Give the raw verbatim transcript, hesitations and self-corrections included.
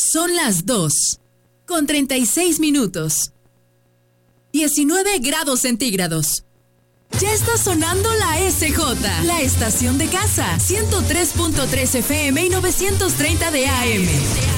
Son las dos, con treinta y seis minutos. diecinueve grados centígrados. Ya está sonando la S J, la estación de casa, ciento tres punto tres F M y novecientos treinta de A M.